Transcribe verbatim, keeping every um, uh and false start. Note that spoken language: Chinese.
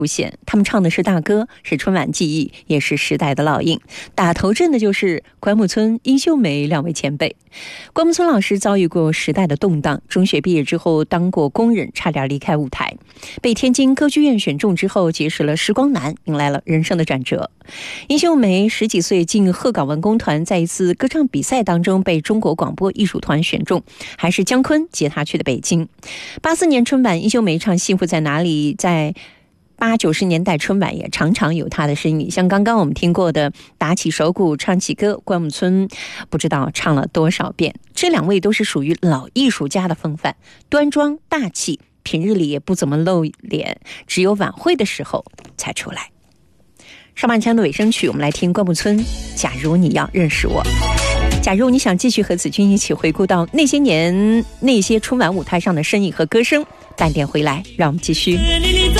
出现，他们唱的是大歌，是春晚记忆，也是时代的烙印。打头阵的就是关牧村、殷秀梅两位前辈。关牧村老师遭遇过时代的动荡，中学毕业之后当过工人，差点离开舞台，被天津歌剧院选中之后结识了时光男，迎来了人生的转折。殷秀梅十几岁进鹤岗文工团，在一次歌唱比赛当中被中国广播艺术团选中，还是姜昆接她去的北京。八四年春晚，殷秀梅唱《幸福在哪里》，在八九十年代春晚也常常有他的身影，像刚刚我们听过的打起手鼓唱起歌，关牧村不知道唱了多少遍。这两位都是属于老艺术家的风范，端庄大气，平日里也不怎么露脸，只有晚会的时候才出来。上半场的尾声曲，我们来听关牧村《假如你要认识我》。假如你想继续和子君一起回顾到那些年那些春晚舞台上的身影和歌声，淡点回来，让我们继续。